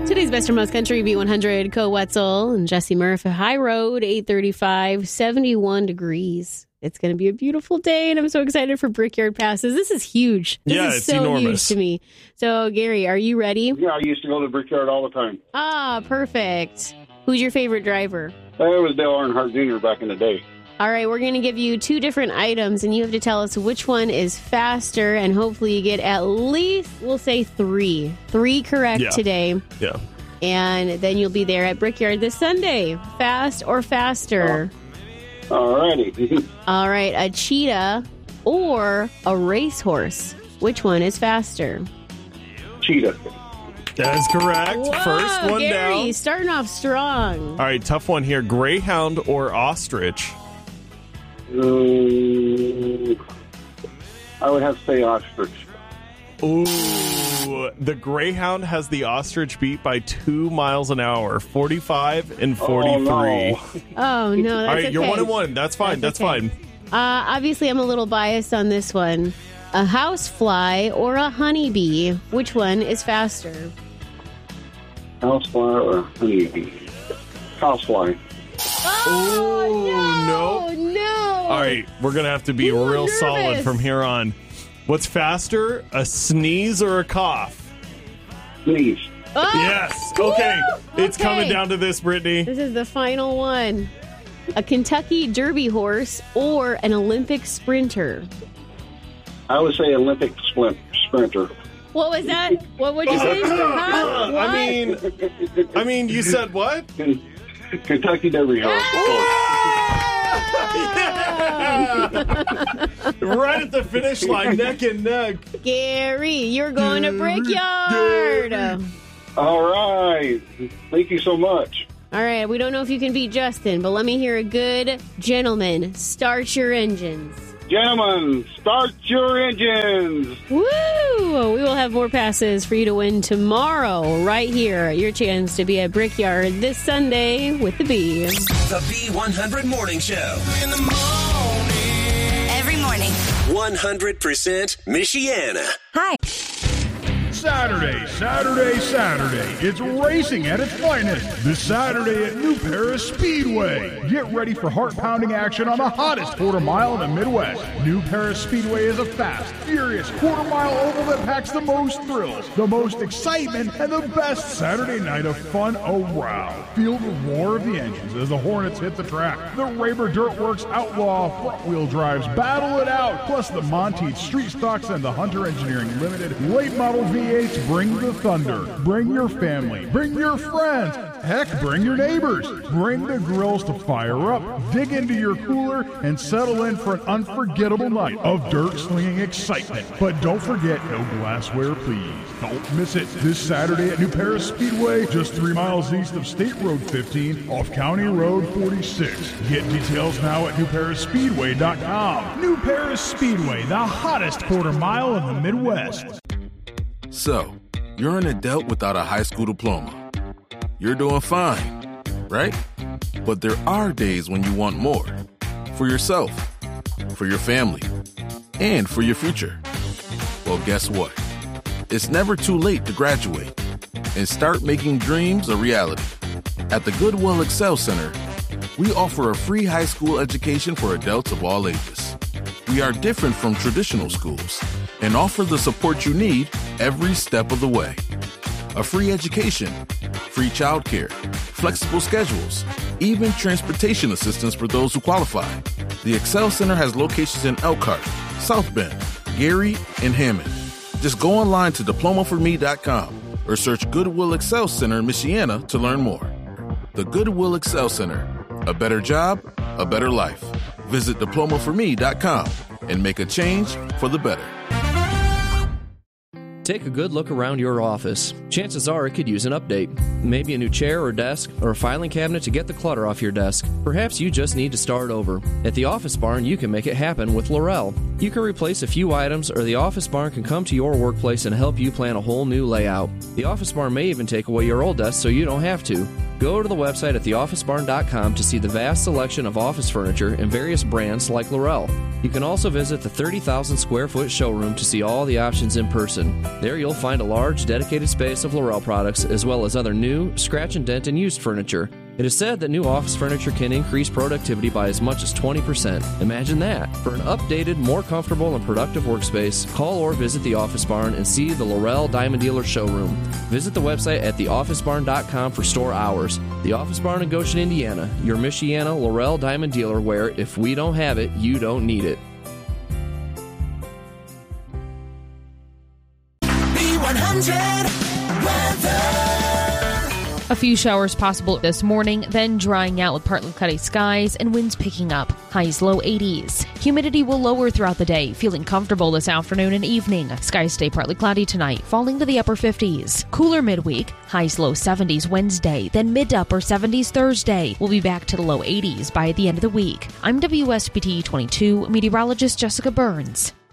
Today's Best from Most Country, B100, Co Wetzel and Jesse Murphy. High Road, 835, 71 degrees. It's going to be a beautiful day, and I'm so excited for Brickyard passes. This is huge. This is it's so enormous. huge to me. So, Gary, are you ready? Yeah, I used to go to the Brickyard all the time. Ah, perfect. Who's your favorite driver? It was Dale Earnhardt Jr. back in the day. All right, we're going to give you two different items, and you have to tell us which one is faster, and hopefully you get at least, we'll say, three. Three correct today. Yeah. And then you'll be there at Brickyard this Sunday. Fast or faster? All righty. All right, a cheetah or a racehorse? Which one is faster? Cheetah. That is correct. Whoa, First one Gary, down. starting off strong. All right, tough one here. Greyhound or ostrich? I would have to say ostrich. Ooh, the Greyhound has the ostrich beat by 2 miles an hour, 45 and 43. Oh, no, that's All right, okay. you're 1-1. That's fine. That's okay. fine. Obviously, I'm a little biased on this one. A housefly or a honeybee? Which one is faster? Housefly or honeybee? Housefly. Oh, no. All right, we're going to have to be You were real solid nervous. from here on. What's faster, a sneeze or a cough? Sneeze. Oh, Yes. Okay. It's Okay. coming down to this, Brittany. This is the final one. A Kentucky Derby horse or an Olympic sprinter? I would say Olympic sprinter. What was that? What would you say? Huh? What? I mean, you said what? Kentucky Derby horse. Right at the finish line, neck and neck. Gary, you're going to Brickyard. All right. Thank you so much. All right, we don't know if you can beat Justin, but let me hear a good gentleman. Start your engines. Gentlemen, start your engines. Woo! We will have more passes for you to win tomorrow, right here. Your chance to be at Brickyard this Sunday with the B. The B100 Morning Show. In the morning. Every morning. 100% Michiana. Hi. Saturday. It's racing at its finest. This Saturday at New Paris Speedway. Get ready for heart-pounding action on the hottest quarter mile in the Midwest. New Paris Speedway is a fast, furious quarter-mile oval that packs the most thrills, the most excitement, and the best Saturday night of fun around. Feel the roar of the engines as the Hornets hit the track. The Raber Dirtworks Outlaw front-wheel drives battle it out, plus the Monteith Street Stocks and the Hunter Engineering Limited late model V8s bring the thunder. Bring your family. Bring your friends. Heck, bring your neighbors. Bring the grills to fire up. Dig into your cooler and settle in for an unforgettable night of dirt-slinging excitement. But don't forget, no glassware, please. Don't miss it this Saturday at New Paris Speedway, just 3 miles east of State Road 15 off County Road 46. Get details now at newparisspeedway.com. New Paris Speedway, the hottest quarter mile in the Midwest. So, you're an adult without a high school diploma. You're doing fine, right? But there are days when you want more. For yourself, for your family, and for your future. Well, guess what? It's never too late to graduate and start making dreams a reality. At the Goodwill Excel Center, we offer a free high school education for adults of all ages. We are different from traditional schools and offer the support you need every step of the way. A free education, free childcare, flexible schedules, even transportation assistance for those who qualify. The Excel Center has locations in Elkhart, South Bend, Gary, and Hammond. Just go online to diplomaforme.com or search Goodwill Excel Center Michiana to learn more. The Goodwill Excel Center. A better job, a better life. Visit diplomaforme.com and make a change for the better. Take a good look around your office. Chances are it could use an update. Maybe a new chair or desk, or a filing cabinet to get the clutter off your desk. Perhaps you just need to start over. At the Office Barn, you can make it happen with Laurel. You can replace a few items, or the Office Barn can come to your workplace and help you plan a whole new layout. The Office Barn may even take away your old desk so you don't have to. Go to the website at theofficebarn.com to see the vast selection of office furniture and various brands like Laurel. You can also visit the 30,000 square foot showroom to see all the options in person. There you'll find a large, dedicated space of Laurel products, as well as other new, scratch and dent, and used furniture. It is said that new office furniture can increase productivity by as much as 20%. Imagine that. For an updated, more comfortable, and productive workspace, call or visit the Office Barn and see the Laurel Diamond Dealer showroom. Visit the website at theofficebarn.com for store hours. The Office Barn in Goshen, Indiana, your Michiana Laurel Diamond Dealer, where if we don't have it, you don't need it. B100 weather. A few showers possible this morning, then drying out with partly cloudy skies and winds picking up. Highs low 80s. Humidity will lower throughout the day, feeling comfortable this afternoon and evening. Skies stay partly cloudy tonight, falling to the upper 50s. Cooler midweek. Highs low 70s Wednesday, then mid to upper 70s Thursday. We'll be back to the low 80s by the end of the week. I'm WSBT 22 meteorologist Jessica Burns.